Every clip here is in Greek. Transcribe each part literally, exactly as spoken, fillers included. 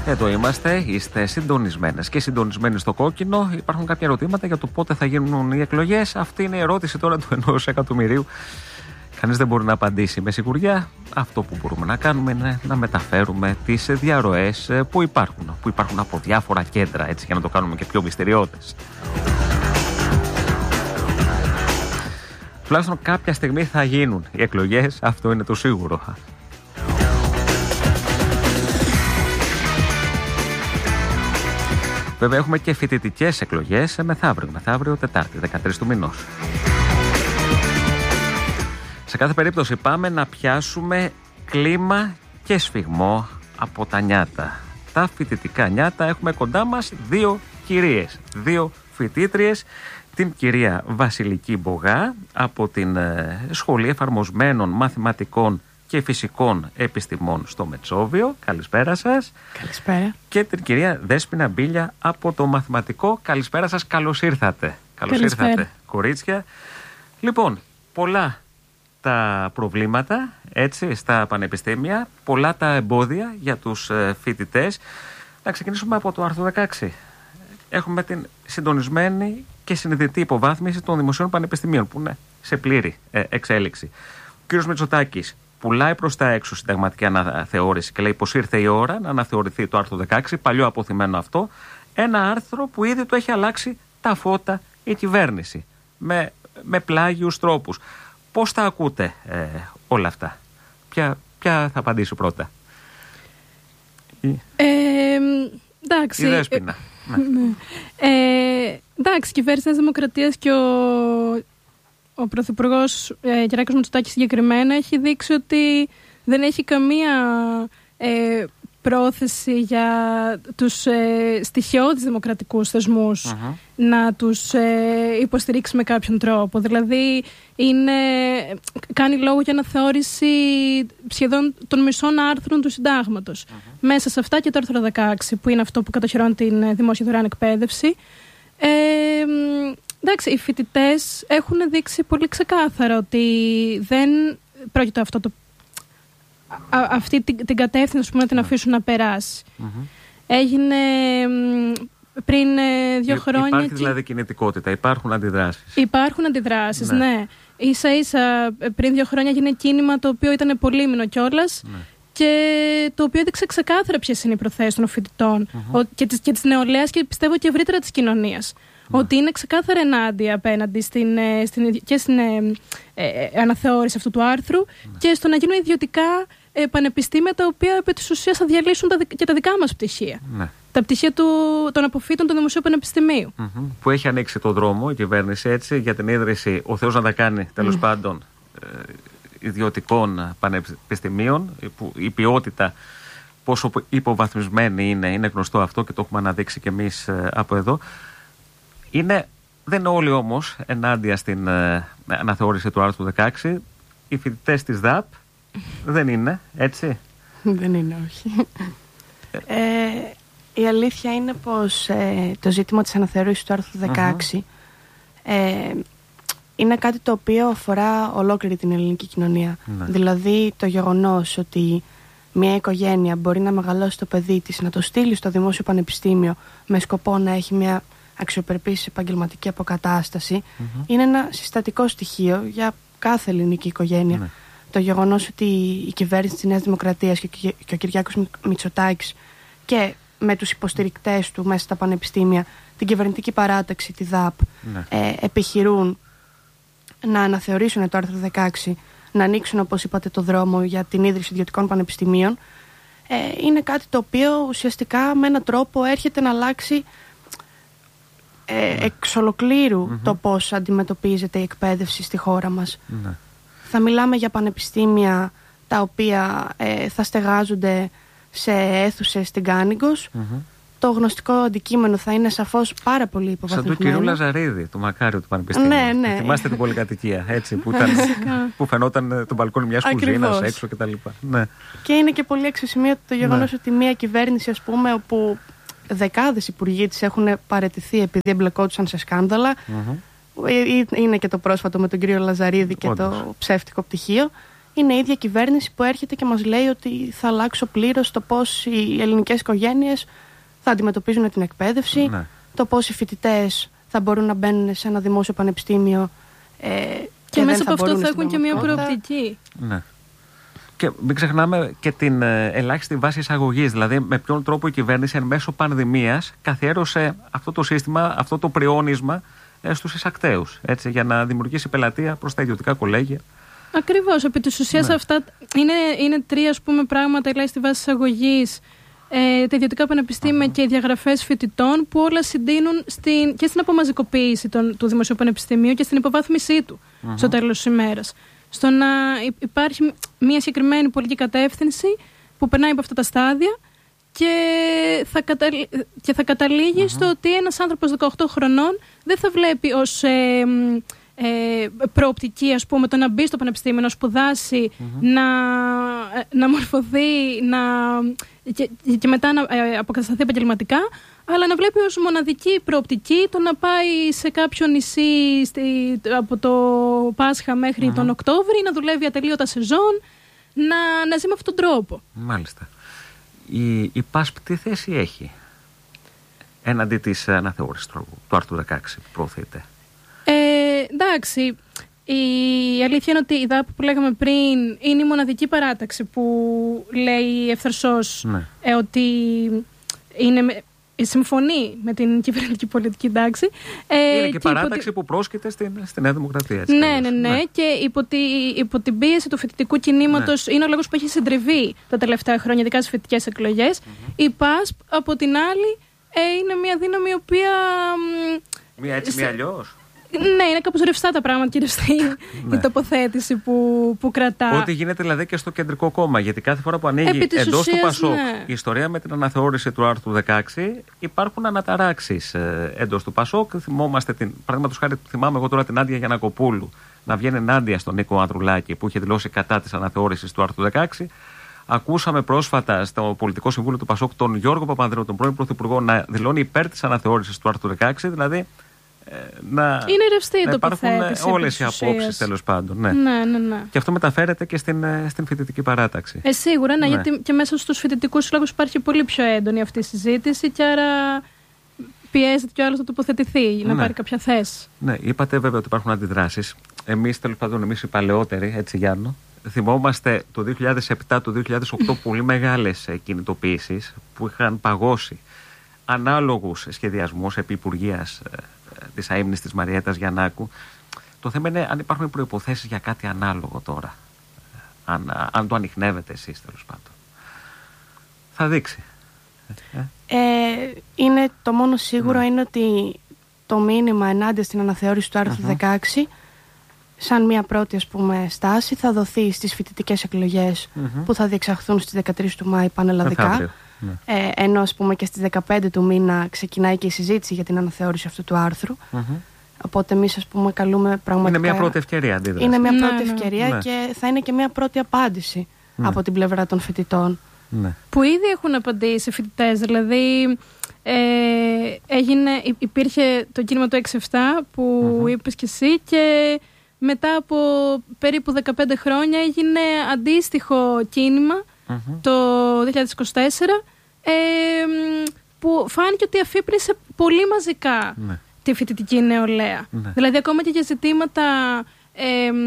Εδώ είμαστε, είστε συντονισμένες και συντονισμένοι στο κόκκινο. Υπάρχουν κάποια ερωτήματα για το πότε θα γίνουν οι εκλογές. Αυτή είναι η ερώτηση τώρα του ενός εκατομμυρίου. Κανείς δεν μπορεί να απαντήσει με σιγουριά. Αυτό που μπορούμε να κάνουμε είναι να μεταφέρουμε τις διαρροές που υπάρχουν, που υπάρχουν από διάφορα κέντρα, έτσι, για να το κάνουμε και πιο μυστηριώδες. Τουλάχιστον κάποια στιγμή θα γίνουν οι εκλογές, αυτό είναι το σίγουρο. Βέβαια έχουμε και φοιτητικές εκλογές μεθαύριο, μεθαύριο Τετάρτη, δεκατρείς του μηνός. Σε κάθε περίπτωση πάμε να πιάσουμε κλίμα και σφιγμό από τα νιάτα. Τα φοιτητικά νιάτα, έχουμε κοντά μας δύο κυρίες, δύο φοιτήτριες. Την κυρία Βασιλική Μπογά από την Σχολή Εφαρμοσμένων Μαθηματικών και Φυσικών Επιστημών στο Μετσόβιο. Καλησπέρα σας. Καλησπέρα. Και την κυρία Δέσποινα Μπίλια από το Μαθηματικό. Καλησπέρα σας, καλώς ήρθατε. Καλώς Καλησπέρα. ήρθατε, κορίτσια. Λοιπόν, πολλά τα προβλήματα, έτσι, στα πανεπιστήμια, πολλά τα εμπόδια για τους φοιτητές. Να ξεκινήσουμε από το άρθρο δεκαέξι. Έχουμε την συντονισμένη και συνειδητή υποβάθμιση των δημοσίων πανεπιστημίων, που είναι σε πλήρη ε, εξέλιξη. Ο κ. Μητσοτάκης πουλάει προς τα έξω συνταγματική αναθεώρηση και λέει πως ήρθε η ώρα να αναθεωρηθεί το άρθρο δεκαέξι, παλιό αποθυμένο αυτό. Ένα άρθρο που ήδη του έχει αλλάξει τα φώτα η κυβέρνηση με, με πλάγιους τρόπους. Πώς τα ακούτε ε, όλα αυτά? Ποια, ποια θα απαντήσω πρώτα? Ε, εντάξει. Η Δέσποινα. Ναι. Ε, εντάξει, η κυβέρνηση της Δημοκρατίας και ο, ο Πρωθυπουργός ε, Κυριάκος Μητσοτάκης συγκεκριμένα έχει δείξει ότι δεν έχει καμία ε, πρόθεση για τους ε, στοιχειώδεις δημοκρατικούς θεσμούς uh-huh. να τους ε, υποστηρίξει με κάποιον τρόπο. Δηλαδή είναι, κάνει λόγο για αναθεώρηση σχεδόν των μισών άρθρων του συντάγματος. Uh-huh. Μέσα σε αυτά και το άρθρο δεκαέξι, που είναι αυτό που κατοχυρώνει την δημόσια δωρεάν εκπαίδευση. Ε, εντάξει, οι φοιτητές έχουν δείξει πολύ ξεκάθαρα ότι δεν πρόκειται αυτό το Α, αυτή την, την κατεύθυνση, που να την αφήσουν να περάσει. Mm-hmm. Έγινε πριν ε, δύο Υ, χρόνια. Υπάρχει και... δηλαδή κινητικότητα, υπάρχουν αντιδράσεις. Υπάρχουν αντιδράσεις, ναι. ναι. Ίσα ίσα πριν δύο χρόνια έγινε κίνημα το οποίο ήταν πολύμηνο κιόλας ναι. και το οποίο έδειξε ξεκάθαρα ποιες είναι οι προθέσεις των φοιτητών mm-hmm. ο, και, της, και της νεολαίας και πιστεύω και ευρύτερα της κοινωνίας. Ναι. Ότι είναι ξεκάθαρα ενάντια απέναντι στην, στην, και στην ε, ε, αναθεώρηση αυτού του άρθρου ναι. και στο να γίνουν ιδιωτικά ε, πανεπιστήμια τα οποία επί της ουσίας θα διαλύσουν τα, και τα δικά μας πτυχία. Ναι. Τα πτυχία του, των αποφύτων του Δημοσίου Πανεπιστημίου. Mm-hmm. Που έχει ανοίξει το δρόμο η κυβέρνηση έτσι, για την ίδρυση, ο Θεός να τα κάνει τέλος mm. πάντων, ε, ιδιωτικών πανεπιστημίων, που η ποιότητα πόσο υποβαθμισμένη είναι, είναι γνωστό αυτό και το έχουμε αναδείξει κι εμείς ε, από εδώ. Είναι, δεν είναι όλοι όμως ενάντια στην ε, αναθεώρηση του άρθρου δεκαέξι. Οι φοιτητές της ΔΑΠ δεν είναι, έτσι? Δεν είναι, όχι. Ε, η αλήθεια είναι πως ε, το ζήτημα της αναθεώρησης του άρθρου δεκαέξι uh-huh. ε, είναι κάτι το οποίο αφορά ολόκληρη την ελληνική κοινωνία. Ναι. Δηλαδή το γεγονός ότι μια οικογένεια μπορεί να μεγαλώσει το παιδί της, να το στείλει στο δημόσιο πανεπιστήμιο με σκοπό να έχει μια αξιοπρεπής επαγγελματική αποκατάσταση mm-hmm. είναι ένα συστατικό στοιχείο για κάθε ελληνική οικογένεια. Ναι. Το γεγονός ότι η κυβέρνηση της Νέας Δημοκρατίας και ο Κυριάκος Μητσοτάκης και με τους υποστηρικτές του μέσα στα πανεπιστήμια, την κυβερνητική παράταξη, τη ΔΑΠ, ναι. ε, επιχειρούν να αναθεωρήσουν το άρθρο δεκαέξι, να ανοίξουν, όπως είπατε, το δρόμο για την ίδρυση ιδιωτικών πανεπιστημίων, ε, είναι κάτι το οποίο ουσιαστικά με έναν τρόπο έρχεται να αλλάξει Ε, ναι. εξ ολοκλήρου mm-hmm. το πώς αντιμετωπίζεται η εκπαίδευση στη χώρα μας. Ναι. Θα μιλάμε για πανεπιστήμια τα οποία ε, θα στεγάζονται σε αίθουσες στην Κάνιγκος. Mm-hmm. Το γνωστικό αντικείμενο θα είναι σαφώς πάρα πολύ υποβαθμισμένο. Σαν του κυρίου Λαζαρίδη, του Μακάριου του Πανεπιστήμιου. Ναι, ναι. Θυμάστε την πολυκατοικία, έτσι, που, ήταν, που φαινόταν το μπαλκόνι μιας κουζίνας έξω κτλ. Ναι. Και είναι και πολύ αξιοσημείωτο το γεγονός ναι. ότι μια κυβέρνηση, ας πούμε, όπου δεκάδες υπουργοί της έχουν παραιτηθεί επειδή εμπλεκόντουσαν σε σκάνδαλα. Mm-hmm. Είναι και το πρόσφατο με τον κύριο Λαζαρίδη και Όντως. το ψεύτικο πτυχίο. είναι η ίδια κυβέρνηση που έρχεται και μας λέει ότι θα αλλάξω πλήρως το πώς οι ελληνικές οικογένειες θα αντιμετωπίζουν την εκπαίδευση, ναι. το πώς οι φοιτητές θα μπορούν να μπαίνουν σε ένα δημόσιο πανεπιστήμιο ε, και, και μέσα από αυτό θα έχουν και μια προοπτική. Ναι. Και μην ξεχνάμε και την ε, ελάχιστη βάση εισαγωγής. Δηλαδή, με ποιον τρόπο η κυβέρνηση εν μέσω πανδημίας καθιέρωσε αυτό το σύστημα, αυτό το πριόνισμα ε, στους εισακτέους. Έτσι, για να δημιουργήσει πελατεία προς τα ιδιωτικά κολέγια. Ακριβώς. Επί της ουσίας, ναι. αυτά είναι, είναι τρία ας πούμε, πράγματα, ελάχιστη βάση εισαγωγής, ε, τα ιδιωτικά πανεπιστήμια uh-huh. και οι διαγραφές φοιτητών, που όλα συντείνουν στην, και στην απομαζικοποίηση των, του Δημοσίου Πανεπιστημίου και στην υποβάθμισή του uh-huh. στο τέλος της ημέρας. Στο να υπάρχει μια συγκεκριμένη πολιτική κατεύθυνση που περνάει από αυτά τα στάδια και θα, καταλή... και θα καταλήγει uh-huh. στο ότι ένας άνθρωπος δεκαοκτώ χρονών δεν θα βλέπει ως ε, ε, προοπτική, ας πούμε, το να μπει στο πανεπιστήμιο, να σπουδάσει, uh-huh. να, να μορφωθεί να... Και, και μετά να ε, αποκατασταθεί επαγγελματικά, αλλά να βλέπει ως μοναδική προοπτική το να πάει σε κάποιο νησί στη, από το Πάσχα μέχρι uh-huh. τον Οκτώβρη, να δουλεύει ατελείωτα σεζόν, να, να ζει με αυτόν τον τρόπο. Μάλιστα. Η, η ΠΑΣΠ τι θέση έχει έναντι της αναθεώρησης του, του άρθρου δεκαέξι που προωθείται? Ε, εντάξει, η αλήθεια είναι ότι η ΔΑΠ που λέγαμε πριν είναι η μοναδική παράταξη που λέει ευθερσώς ναι. ε, ότι είναι... συμφωνεί με την κυβερνητική πολιτική τάξη. Ε, είναι και, και παράταξη υπό... που πρόσκειται στην, στη Νέα Δημοκρατία. Έτσι, ναι, ναι, ναι, ναι. Και υπό, τη, υπό την πίεση του φοιτητικού κινήματος ναι. είναι ο λόγος που έχει συντριβεί τα τελευταία χρόνια, ειδικά στις φοιτητικές εκλογές. Mm-hmm. Η ΠΑΣΠ, από την άλλη, ε, είναι μια δύναμη η οποία... Μία έτσι, μία αλλιώς. Ναι, είναι κάπως ρευστά τα πράγματα και ρευστή η τοποθέτηση που, που κρατά. Ό,τι γίνεται δηλαδή και στο κεντρικό κόμμα. Γιατί κάθε φορά που ανοίγει εντός ουσίας, του ΠΑΣΟΚ ναι. η ιστορία με την αναθεώρηση του άρθρου δεκαέξι, υπάρχουν αναταράξεις ε, εντός του ΠΑΣΟΚ. Θυμόμαστε την. Παραδείγματος χάρη, θυμάμαι εγώ τώρα την Άντια Γιαννακοπούλου να βγαίνει ενάντια στον Νίκο Ανδρουλάκη που είχε δηλώσει κατά της αναθεώρησης του άρθρου δεκαέξι. Ακούσαμε πρόσφατα στο Πολιτικό Συμβούλιο του ΠΑΣΟΚ τον Γιώργο Παπανδρέου, τον πρώην Πρωθυπουργό, να δηλώνει υπέρ της αναθεώρησης του άρθρου δεκαέξι. Δηλαδή. Να, είναι ρευστή να υπάρχουν όλες οι απόψεις τέλος πάντων. Ναι. Ναι, ναι, ναι. Και αυτό μεταφέρεται και στην, στην φοιτητική παράταξη. Ε, σίγουρα, ναι, ναι, γιατί και μέσα στους φοιτητικούς συλλόγους υπάρχει πολύ πιο έντονη αυτή η συζήτηση και άρα πιέζεται και ο άλλος να τοποθετηθεί, να ναι. πάρει κάποια θέση. Ναι, είπατε βέβαια ότι υπάρχουν αντιδράσεις. Εμείς τέλος πάντων, εμείς οι παλαιότεροι, έτσι Γιάννο, θυμόμαστε το δύο χιλιάδες επτά, το δύο χιλιάδες οκτώ πολύ μεγάλες κινητοποιήσεις που είχαν παγώσει ανάλογους σχεδιασμούς επί Υπουργείας της αείμνης της Μαριέτας Γιαννάκου. Το θέμα είναι αν υπάρχουν προϋποθέσεις για κάτι ανάλογο τώρα. Αν, αν το ανιχνεύετε εσείς τέλος πάντων. Θα δείξει. Ε, είναι, το μόνο σίγουρο ναι. είναι ότι το μήνυμα ενάντια στην αναθεώρηση του άρθρου uh-huh. δεκαέξι σαν μια πρώτη ας πούμε στάση θα δοθεί στις φοιτητικές εκλογές uh-huh. που θα διεξαχθούν στις δεκατρείς του Μάη πανελλαδικά. Ναι. Ε, ενώ ας πούμε και στις δεκαπέντε του μήνα ξεκινάει και η συζήτηση για την αναθεώρηση αυτού του άρθρου. Mm-hmm. Οπότε εμείς ας πούμε καλούμε πραγματικά... Είναι μια πρώτη ευκαιρία αντίδραση. Είναι μια ναι, πρώτη ναι. ευκαιρία ναι. και θα είναι και μια πρώτη απάντηση ναι. από την πλευρά των φοιτητών. Ναι. Που ήδη έχουν απαντήσει οι φοιτητές. Δηλαδή ε, έγινε, υπήρχε το κίνημα του έξι επτά που mm-hmm. είπες και εσύ και μετά από περίπου δεκαπέντε χρόνια έγινε αντίστοιχο κίνημα mm-hmm. το δύο χιλιάδες είκοσι τέσσερα ε, που φάνηκε ότι αφύπνισε πολύ μαζικά ναι. τη φοιτητική νεολαία. Ναι. Δηλαδή ακόμα και για ζητήματα ε,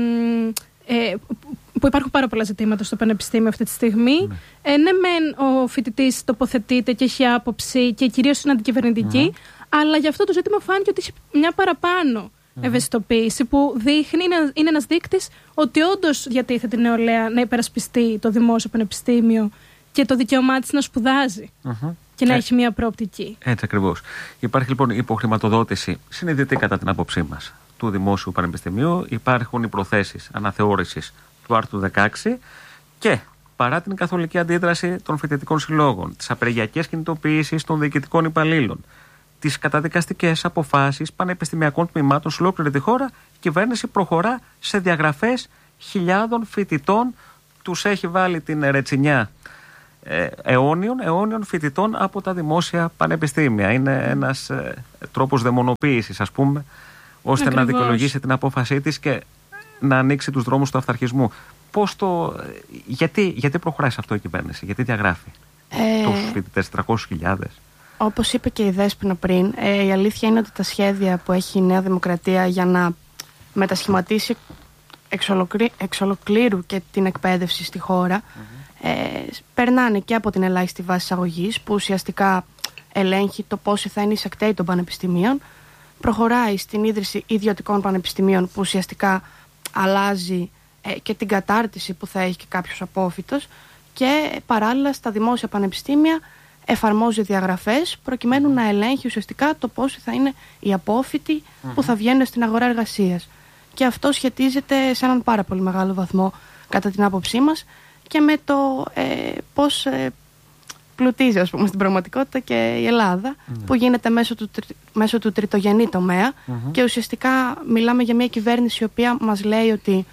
ε, που υπάρχουν πάρα πολλά ζητήματα στο πανεπιστήμιο αυτή τη στιγμή. Ναι, ε, ναι μεν ο φοιτητής τοποθετείται και έχει άποψη και κυρίως είναι αντικυβερνητική, mm-hmm. αλλά για αυτό το ζήτημα φάνηκε ότι έχει μια παραπάνω mm-hmm. ευαισθητοποίηση που δείχνει, είναι, είναι ένας δείκτης ότι όντως διατίθεται η νεολαία να υπερασπιστεί το δημόσιο πανεπιστήμιο και το δικαίωμά της να σπουδάζει uh-huh. και να ε, έχει μια προοπτική. Έτσι ακριβώς. Υπάρχει λοιπόν υποχρηματοδότηση συνειδητή κατά την άποψή μας του Δημόσιου Πανεπιστημίου. Υπάρχουν οι προθέσεις αναθεώρησης του άρθρου δεκαέξι και παρά την καθολική αντίδραση των φοιτητικών συλλόγων, τις απεργιακές κινητοποιήσεις των διοικητικών υπαλλήλων, τις καταδικαστικές αποφάσεις πανεπιστημιακών τμήματων σε ολόκληρη τη χώρα, η κυβέρνηση προχωρά σε διαγραφές χιλιάδων φοιτητών. Τους έχει βάλει την ρετσινιά ε, αιώνιων, αιώνιων φοιτητών από τα δημόσια πανεπιστήμια. Είναι ένας ε, τρόπος δαιμονοποίησης, ας πούμε, ώστε Ακριβώς. να δικαιολογήσει την απόφασή της και να ανοίξει τους δρόμους του αυταρχισμού. πώς το, γιατί, γιατί προχωράει σε αυτό η κυβέρνηση, γιατί διαγράφει ε, τόσους φοιτητές, τριακόσιες χιλιάδες. Όπως είπε και η Δέσποινα πριν, ε, η αλήθεια είναι ότι τα σχέδια που έχει η Νέα Δημοκρατία για να μετασχηματίσει εξ, ολοκλή, εξ ολοκλήρου και την εκπαίδευση στη χώρα mm-hmm. ε, περνάνε και από την ελάχιστη βάση εισαγωγής, που ουσιαστικά ελέγχει το πόσοι θα είναι οι εισακτέοι των πανεπιστημίων, προχωράει στην ίδρυση ιδιωτικών πανεπιστημίων, που ουσιαστικά αλλάζει ε, και την κατάρτιση που θα έχει και κάποιος απόφοιτος, και παράλληλα στα δημόσια πανεπιστήμια εφαρμόζει διαγραφές προκειμένου να ελέγχει ουσιαστικά το πόσοι θα είναι οι απόφοιτοι mm-hmm. που θα βγαίνουν στην αγορά εργασίας. Και αυτό σχετίζεται σε έναν πάρα πολύ μεγάλο βαθμό, κατά την άποψή μας, και με το ε, πώς ε, πλουτίζει, ας πούμε, στην πραγματικότητα και η Ελλάδα, mm-hmm. που γίνεται μέσω του, μέσω του τριτογενή τομέα mm-hmm. και ουσιαστικά μιλάμε για μια κυβέρνηση η οποία μας λέει ότι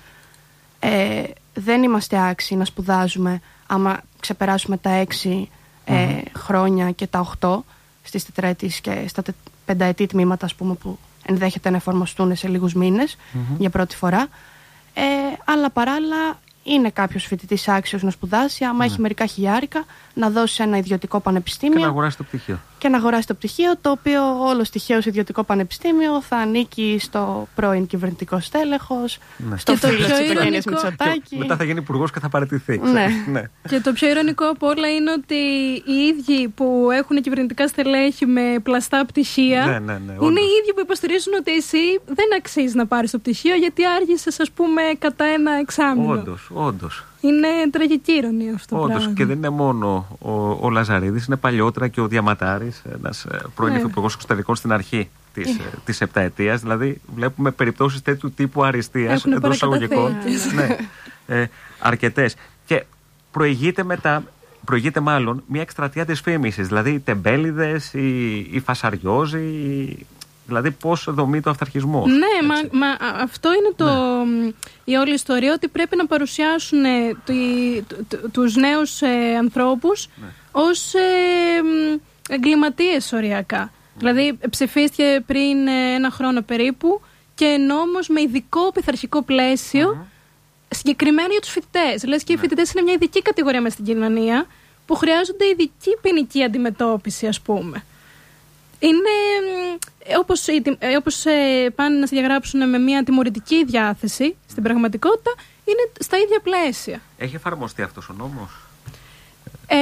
ε, δεν είμαστε άξιοι να σπουδάζουμε άμα ξεπεράσουμε τα έξι ε, mm-hmm. χρόνια και τα οχτώ στις τετραετής και στα τε, πενταετή τμήματα, ας πούμε, που ενδέχεται να εφαρμοστούν σε λίγους μήνες mm-hmm. για πρώτη φορά. Ε, αλλά παράλληλα είναι κάποιος φοιτητής άξιος να σπουδάσει, άμα mm-hmm. έχει μερικά χιλιάρικα, να δώσει ένα ιδιωτικό πανεπιστήμιο. Και να αγοράσει το πτυχίο. Και να αγοράσει το πτυχίο, το οποίο όλο τυχαίως ιδιωτικό πανεπιστήμιο θα ανήκει στο πρώην κυβερνητικό στέλεχος, ναι. στο φίλο της οικογένειας Μητσοτάκη. Μετά θα γίνει υπουργός και θα παραιτηθεί. Ναι. ναι. Και το πιο ειρωνικό από όλα είναι ότι οι ίδιοι που έχουν κυβερνητικά στελέχη με πλαστά πτυχία, ναι, ναι, ναι, είναι όντως οι ίδιοι που υποστηρίζουν ότι εσύ δεν αξίζει να πάρεις το πτυχίο γιατί άργησες, ας πούμε, κατά ένα εξάμηνο. Όντως, όντως. Είναι τραγική ηρωνία αυτό. Όντως, και δεν είναι μόνο ο, ο Λαζαρίδης, είναι παλιότερα και ο Διαματάρης, ένας πρώην υφυπουργός ναι. εξωτερικών στην αρχή της, ε. της επταετίας. Δηλαδή, βλέπουμε περιπτώσεις τέτοιου τύπου αριστείας εντός εισαγωγικών. ναι, ε, αρκετές. Και προηγείται μετά. Προηγείται μάλλον μια εκστρατεία της φήμησης, δηλαδή οι τεμπέληδες, οι, οι φασαριόζοι, οι... δηλαδή πώς δομείται ο αυταρχισμός. Ναι, μα, μα αυτό είναι το, ναι. η όλη ιστορία, ότι πρέπει να παρουσιάσουν ε, το, το, το, τους νέους ε, ανθρώπους ναι. ως ε, εγκληματίες οριακά. Mm. Δηλαδή ψηφίστηκε πριν ε, ένα χρόνο περίπου και νόμος με ειδικό πειθαρχικό πλαίσιο mm. συγκεκριμένο για τους φοιτητές. Λες και οι φοιτητές είναι μια ειδική κατηγορία μες στην κοινωνία που χρειάζονται ειδική ποινική αντιμετώπιση, ας πούμε. Είναι όπως, όπως ε, πάνε να σε διαγράψουν με μια τιμωρητική διάθεση, στην πραγματικότητα είναι στα ίδια πλαίσια. Έχει εφαρμοστεί αυτός ο νόμος? Ε,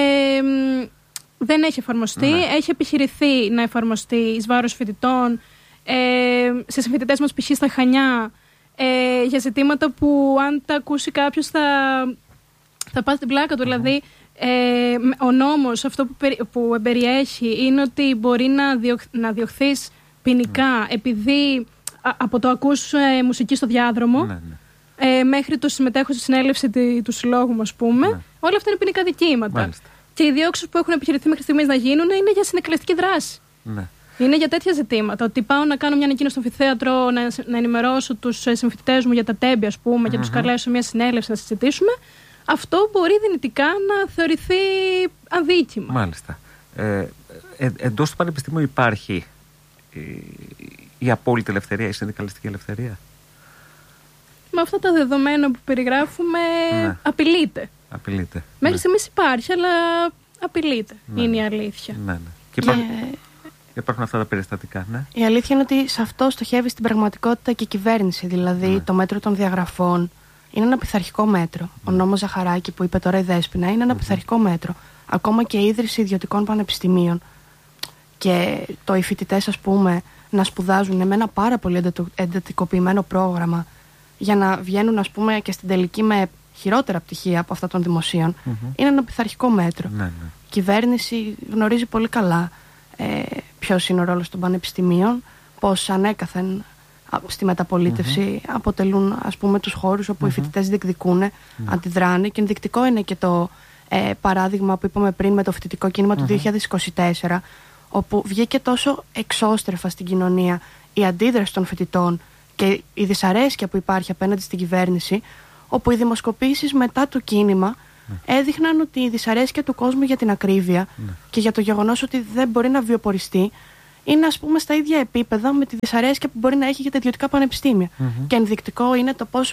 δεν έχει εφαρμοστεί. Ναι. Έχει επιχειρηθεί να εφαρμοστεί εις βάρος φοιτητών, ε, σε συμφοιτητές μας π.χ. στα Χανιά, ε, για ζητήματα που αν τα ακούσει κάποιος θα, θα πάθει την πλάκα του. Mm-hmm. Δηλαδή, Ε, ο νόμος αυτό που, περι, που περιέχει είναι ότι μπορεί να, διωχ, να διωχθείς ποινικά mm. επειδή α, από το ακούς ε, μουσική στο διάδρομο ναι, ναι. Ε, μέχρι το συμμετέχω στη συνέλευση τη, του συλλόγου, ας πούμε. Ναι. Όλα αυτά είναι ποινικά δικήματα. Μάλιστα. Και οι διώξεις που έχουν επιχειρηθεί μέχρι στιγμής να γίνουν είναι για συνεκτελεστική δράση. Ναι. Είναι για τέτοια ζητήματα. Ότι πάω να κάνω μια ανακοίνωση στο αμφιθέατρο, να, να ενημερώσω τους συμφοιτητές μου για τα τέμπη, ας πούμε, mm-hmm. και τους καλέσω μια συνέλευση να συζητήσουμε. Αυτό μπορεί δυνητικά να θεωρηθεί αδίκημα. Μάλιστα. Ε, ε, εντός του πανεπιστήμιου υπάρχει η, η απόλυτη ελευθερία, η συνδικαλιστική ελευθερία? Με αυτά τα δεδομένα που περιγράφουμε ναι. απειλείται. Απειλείται. Μέχρι ναι. στιγμής υπάρχει, αλλά απειλείται. Ναι. Είναι η αλήθεια. Ναι, ναι. Και υπάρχουν, yeah. υπάρχουν αυτά τα περιστατικά. Ναι. Η αλήθεια είναι ότι σε αυτό στοχεύει στην πραγματικότητα και η κυβέρνηση. Δηλαδή ναι. το μέτρο των διαγραφών είναι ένα πειθαρχικό μέτρο. Mm. Ο νόμος Ζαχαράκη που είπε τώρα η Δέσποινα είναι ένα mm. πειθαρχικό μέτρο. Ακόμα και η ίδρυση ιδιωτικών πανεπιστημίων και το οι φοιτητές, ας πούμε, να σπουδάζουν με ένα πάρα πολύ εντατικοποιημένο πρόγραμμα για να βγαίνουν, ας πούμε, και στην τελική με χειρότερα πτυχία από αυτά των δημοσίων, mm-hmm. είναι ένα πειθαρχικό μέτρο. Ναι, ναι. Η κυβέρνηση γνωρίζει πολύ καλά ε, ποιος είναι ο ρόλος των πανεπιστημίων, πώς ανέκαθεν στη μεταπολίτευση mm-hmm. αποτελούν, ας πούμε, τους χώρους όπου mm-hmm. οι φοιτητές διεκδικούν, mm-hmm. αντιδράνε, και ενδεικτικό είναι και το ε, παράδειγμα που είπαμε πριν με το φοιτητικό κίνημα mm-hmm. του δύο χιλιάδες είκοσι τέσσερα, όπου βγήκε τόσο εξώστρεφα στην κοινωνία η αντίδραση των φοιτητών και η δυσαρέσκεια που υπάρχει απέναντι στην κυβέρνηση, όπου οι δημοσκοπήσεις μετά το κίνημα mm. έδειχναν ότι η δυσαρέσκεια του κόσμου για την ακρίβεια mm. και για το γεγονός ότι δεν μπορεί να βιοποριστεί είναι, ας πούμε, στα ίδια επίπεδα με τη δυσαρέσκεια που μπορεί να έχει για τα ιδιωτικά πανεπιστήμια. Mm-hmm. Και ενδεικτικό είναι το πώς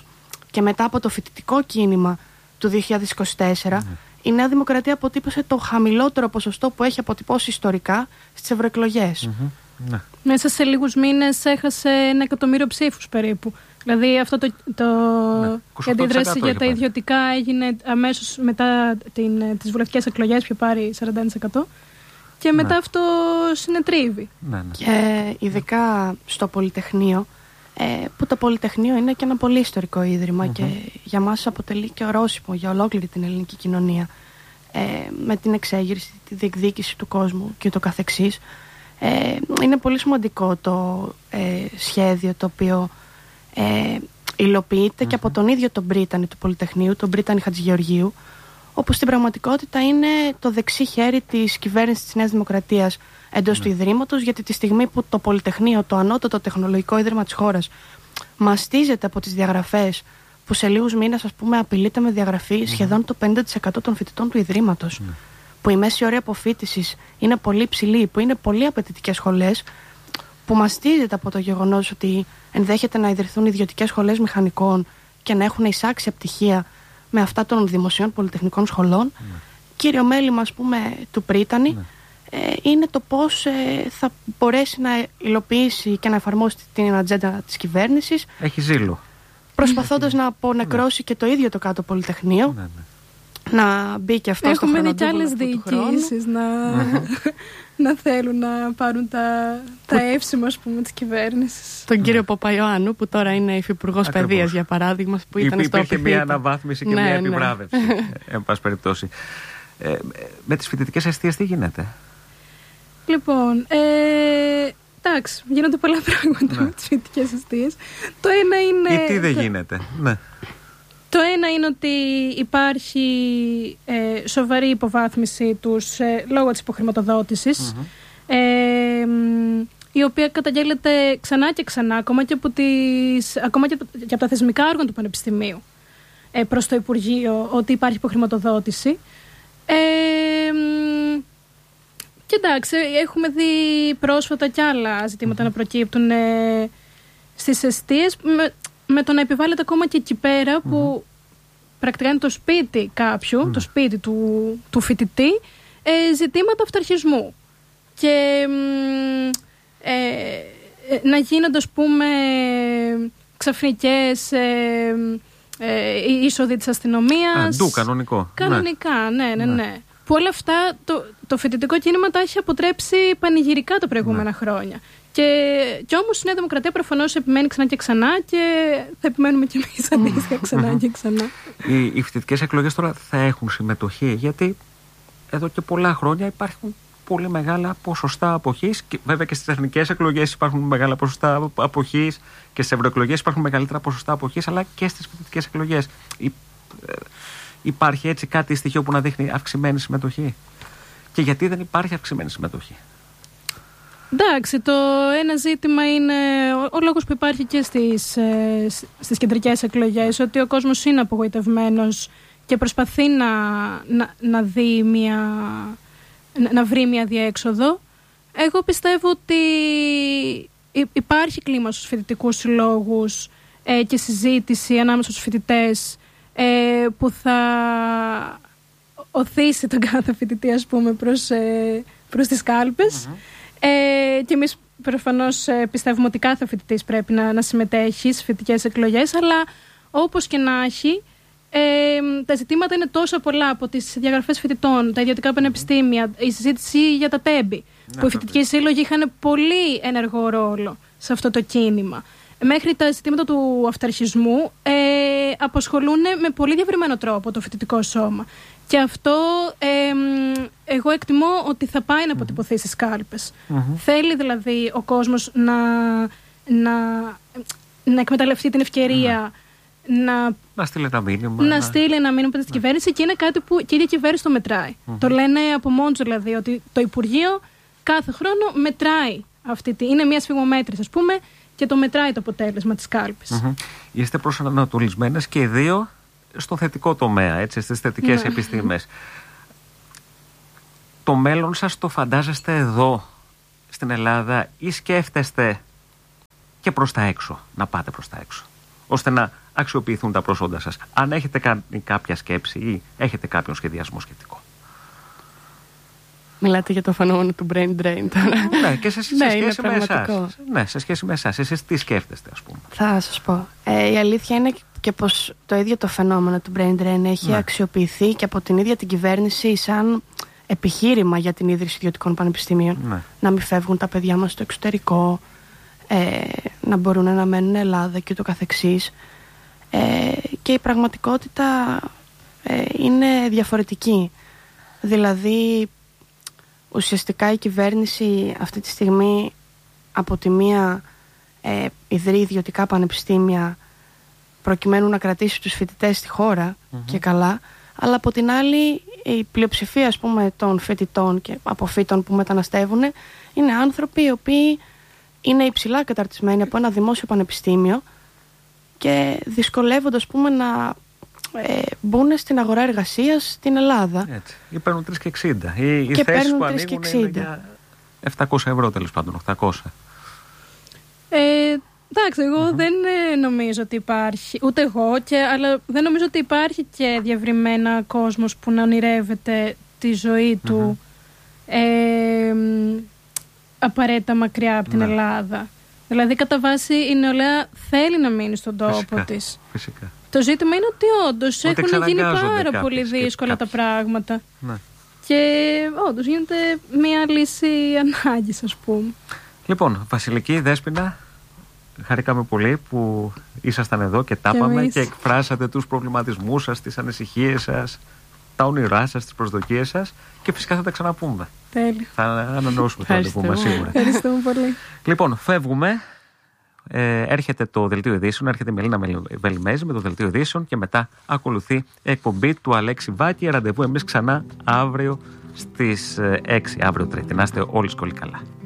και μετά από το φοιτητικό κίνημα του δύο χιλιάδες είκοσι τέσσερα, mm. η Νέα Δημοκρατία αποτύπωσε το χαμηλότερο ποσοστό που έχει αποτυπώσει ιστορικά στις ευρωεκλογές. Mm-hmm. Ναι. Μέσα σε λίγους μήνες έχασε ένα εκατομμύριο ψήφους περίπου. Δηλαδή αυτό το, το ναι. η αντίδραση για τα πάρει. ιδιωτικά έγινε αμέσως μετά την, τις βουλευτικές εκλογές, πιο πάρει σαράντα ένα τοις εκατό. Και μετά ναι. αυτό συνετρίβει. Ναι, ναι. Και ειδικά στο Πολυτεχνείο, ε, που το Πολυτεχνείο είναι και ένα πολύ ιστορικό ίδρυμα mm-hmm. και για μας αποτελεί και ορόσημο για ολόκληρη την ελληνική κοινωνία, ε, με την εξέγερση, τη διεκδίκηση του κόσμου και το καθεξής. Ε, είναι πολύ σημαντικό το ε, σχέδιο το οποίο ε, υλοποιείται mm-hmm. και από τον ίδιο τον πρίτανη του Πολυτεχνείου, τον πρίτανη Χατζηγεωργίου, όπου στην πραγματικότητα είναι το δεξί χέρι της κυβέρνησης της Νέας Δημοκρατίας εντός mm. του Ιδρύματος, γιατί τη στιγμή που το Πολυτεχνείο, το ανώτατο τεχνολογικό ίδρυμα της χώρας, μαστίζεται από τις διαγραφές, που σε λίγους μήνες, ας πούμε, απειλείται με διαγραφή mm. σχεδόν το πενήντα τοις εκατό των φοιτητών του Ιδρύματος, mm. που η μέση όρια αποφοίτησης είναι πολύ ψηλή, που είναι πολύ απαιτητικές σχολές, που μαστίζεται από το γεγονός ότι ενδέχεται να ιδρυθούν ιδιωτικές σχολές μηχανικών και να έχουν εισάξια πτυχία με αυτά των δημοσίων πολυτεχνικών σχολών. Ναι. Κύριο μέλημα, ας πούμε, του πρίτανη ναι. ε, είναι το πώς ε, θα μπορέσει να υλοποιήσει και να εφαρμόσει την ατζέντα της κυβέρνησης. Έχει ζήλο. Προσπαθώντας να απονεκρώσει ναι. και το ίδιο το κάτω Πολυτεχνείο. Ναι, ναι. Να μπει και αυτό Έχουμε στο δει και άλλες διοικήσεις να, να θέλουν να πάρουν τα, τα εύσημα, ας πούμε, της κυβέρνησης. Τον κύριο Παπαϊωάννου, που τώρα είναι υφυπουργός παιδείας, για παράδειγμα, που ήταν στο Υπήρχε μια αναβάθμιση και ναι, μια επιβράβευση, ναι. εν πάση περιπτώσει. Ε, με τις φοιτητικές εστίες τι γίνεται? Λοιπόν, ε, εντάξει, γίνονται πολλά πράγματα ναι. με τις φοιτητικές εστίες. Το ένα είναι... Ή τι δεν γίνεται, ναι. Το ένα είναι ότι υπάρχει ε, σοβαρή υποβάθμιση τους ε, λόγω της υποχρηματοδότησης, mm-hmm. ε, η οποία καταγγέλλεται ξανά και ξανά, ακόμα και από, τις, ακόμα και από τα θεσμικά όργανα του Πανεπιστημίου ε, προς το Υπουργείο, ότι υπάρχει υποχρηματοδότηση. Ε, και εντάξει, έχουμε δει πρόσφατα κι άλλα ζητήματα mm-hmm. να προκύπτουν ε, στις εστίες, με, με το να επιβάλλεται ακόμα και εκεί πέρα που mm-hmm. πρακτικά είναι το σπίτι κάποιου, mm-hmm. το σπίτι του, του φοιτητή, ε, ζητήματα αυταρχισμού. Και ε, ε, να γίνονται, ας πούμε, ξαφνικές ε, ε, είσοδοι της αστυνομίας. Αντού, κανονικό. Κανονικά, ναι, ναι, ναι. ναι. Που όλα αυτά το, το φοιτητικό κίνημα τα έχει αποτρέψει πανηγυρικά τα προηγούμενα ναι. χρόνια. Και, και όμως η Νέα Δημοκρατία προφανώς επιμένει ξανά και ξανά και θα επιμένουμε κι εμείς αντίστοιχα ξανά και ξανά. Οι, οι φοιτητικές εκλογές τώρα θα έχουν συμμετοχή, γιατί εδώ και πολλά χρόνια υπάρχουν πολύ μεγάλα ποσοστά αποχής, και βέβαια και στις εθνικές εκλογές υπάρχουν μεγάλα ποσοστά αποχής και στις ευρωεκλογές υπάρχουν μεγαλύτερα ποσοστά αποχής, αλλά και στις φοιτητικές εκλογές. Υ, ε, υπάρχει έτσι κάτι στοιχείο που να δείχνει αυξημένη συμμετοχή? Και γιατί δεν υπάρχει αυξημένη συμμετοχή? Εντάξει, το ένα ζήτημα είναι ο, ο λόγος που υπάρχει και στις, ε, στις κεντρικές εκλογές, ότι ο κόσμος είναι απογοητευμένος και προσπαθεί να, να, να, δει μια, να, να βρει μια διέξοδο. Εγώ πιστεύω ότι υπάρχει κλίμα στους φοιτητικούς συλλόγους ε, και συζήτηση ανάμεσα στους φοιτητές ε, που θα οθήσει τον κάθε φοιτητή, ας πούμε, προς, ε, προς τις κάλπες. Mm-hmm. Ε, και εμείς προφανώς ε, πιστεύουμε ότι κάθε φοιτητής πρέπει να, να συμμετέχει στις φοιτητικές εκλογές, αλλά όπως και να έχει, ε, τα ζητήματα είναι τόσο πολλά, από τις διαγραφές φοιτητών, τα ιδιωτικά πανεπιστήμια, η συζήτηση για τα τέμπη, ναι, που οι φοιτητικοί σύλλογοι είχαν πολύ ενεργό ρόλο σε αυτό το κίνημα, μέχρι τα ζητήματα του αυταρχισμού, ε, απασχολούν με πολύ διευρυμένο τρόπο το φοιτητικό σώμα. Και αυτό ε, εγώ εκτιμώ ότι θα πάει να αποτυπωθεί στις κάλπες. Mm-hmm. Θέλει δηλαδή ο κόσμος να, να, να εκμεταλλευτεί την ευκαιρία mm-hmm. να, να στείλει ένα μήνυμα. Να στείλει ένα μήνυμα από την κυβέρνηση, και είναι κάτι που και η ίδια κυβέρνηση το μετράει. Mm-hmm. Το λένε από μόνο του, δηλαδή, ότι το Υπουργείο κάθε χρόνο μετράει αυτή τη. Είναι μια σφιγμομέτρηση, ας πούμε, και το μετράει το αποτέλεσμα της κάλπης. Mm-hmm. Είστε προσανατολισμένες και οι δύο στο θετικό τομέα, έτσι, στις θετικές ναι. επιστήμες. Το μέλλον σας το φαντάζεστε εδώ, στην Ελλάδα, ή σκέφτεστε και προς τα έξω, να πάτε προς τα έξω, ώστε να αξιοποιηθούν τα προσόντα σας. Αν έχετε κάνει κάποια σκέψη ή έχετε κάποιον σχεδιασμό σχετικό. Μιλάτε για το φαινόμενο του brain drain τώρα. Ναι, και σε, σε ναι, σχέση με εσάς. Ναι, σε σχέση με εσάς. Εσείς τι σκέφτεστε, ας πούμε. Θα σας πω. Ε, η αλήθεια είναι και πως το ίδιο το φαινόμενο του brain drain έχει ναι. αξιοποιηθεί και από την ίδια την κυβέρνηση σαν επιχείρημα για την ίδρυση ιδιωτικών πανεπιστήμιων. Ναι. Να μην φεύγουν τα παιδιά μας στο εξωτερικό, ε, να μπορούν να μένουν Ελλάδα και ούτω καθεξής. Ε, και η πραγματικότητα ε, είναι διαφορετική. Δηλαδή, ουσιαστικά η κυβέρνηση αυτή τη στιγμή από τη μία ε, ιδρύει ιδιωτικά πανεπιστήμια προκειμένου να κρατήσει τους φοιτητές στη χώρα mm-hmm. και καλά, αλλά από την άλλη η πλειοψηφία, ας πούμε, των φοιτητών και αποφύτων που μεταναστεύουν είναι άνθρωποι οι οποίοι είναι υψηλά καταρτισμένοι από ένα δημόσιο πανεπιστήμιο και δυσκολεύονται, ας πούμε, να ε, μπουν στην αγορά εργασίας στην Ελλάδα. Έτσι. Ή παίρνουν τρεις και εξήντα. Οι, οι και θέσεις που ανοίγουν είναι για επτακόσια ευρώ, τέλος πάντων, οκτακόσια. Ε, εντάξει, εγώ mm-hmm. δεν νομίζω ότι υπάρχει, ούτε εγώ, και, αλλά δεν νομίζω ότι υπάρχει και διευρυμένα κόσμος που να ονειρεύεται τη ζωή του mm-hmm. ε, απαραίτητα μακριά από την ναι. Ελλάδα. Δηλαδή, κατά βάση, η νεολαία θέλει να μείνει στον τόπο φυσικά, της. Φυσικά. Το ζήτημα είναι ότι όντως έχουν γίνει πάρα κάποιες, πολύ δύσκολα τα πράγματα. Ναι. Και όντως γίνεται μια λύση ανάγκης, ας πούμε. Λοιπόν, Βασιλική, Δέσποινα, χαρήκαμε πολύ που ήσασταν εδώ και τα είπαμε και, και εκφράσατε τους προβληματισμούς σας, τις ανησυχίες σας, τα όνειρά σας, τις προσδοκίες σας και φυσικά θα τα ξαναπούμε. Τέλεια. Θα ανανεώσουμε το ραντεβού μας σίγουρα. Ευχαριστούμε πολύ. Λοιπόν, φεύγουμε. Ε, έρχεται το δελτίο ειδήσεων, έρχεται η Μελίνα Βελιμέζη με το δελτίο ειδήσεων και μετά ακολουθεί εκπομπή του Αλέξη Βάκη. Ραντεβού εμείς ξανά αύριο στις έξι, αύριο Τρίτη. Να είστε όλοι σκολί καλά.